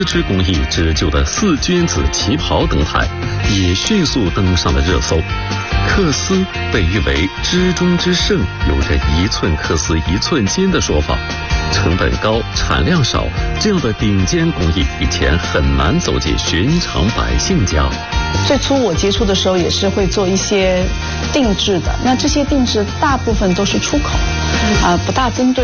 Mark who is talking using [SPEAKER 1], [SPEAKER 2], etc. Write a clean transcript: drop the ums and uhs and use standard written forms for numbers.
[SPEAKER 1] 织工艺织就的四君子旗袍等台，也迅速登上了热搜。缂丝被誉为织中之圣，有着1寸缂丝1寸金的说法。成本高、产量少，这样的顶尖工艺以前很难走进寻常百姓家。
[SPEAKER 2] 最初我接触的时候也是会做一些定制的，那这些定制大部分都是出口，不大针对